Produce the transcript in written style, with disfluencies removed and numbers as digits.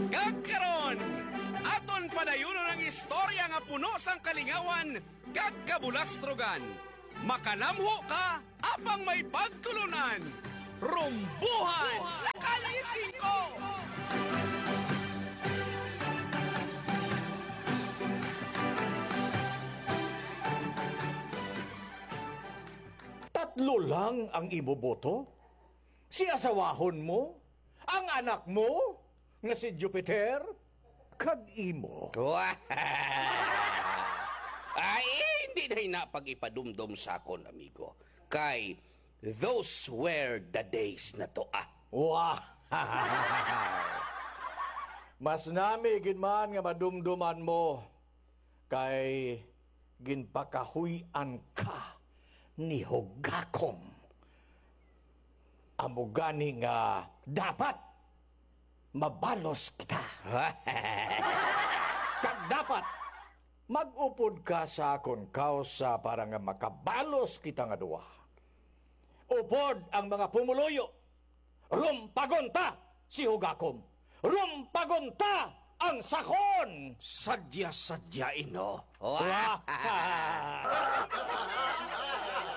Kagkaron, aton padayuno ng istorya nga puno sang kalingawan, kagkabulastrogan. Makalamho ka, apang may pagtulunan. Rumbuhan sa Kalye 5! Tatlo lang ang iboboto? Si asawahon mo? Ang anak mo? Nga si Jupiter? Kag imo? Ay, hindi na hinapag-ipadumdum sa akon, amigo. Kay, those were the days na to, Wah! Mas nami ginman nga madumduman mo kay ginpakahuyan ka ni Hogakom. Amo gani nga dapat mabalos kita. Kag dapat mag-upod ka sa akon kausa para nga makabalos kita nga duwa. Upod ang mga pumuluyo. Rumpagonta si Hogakom. Rumpagonta ang sakon. Sadya-sadya, ino.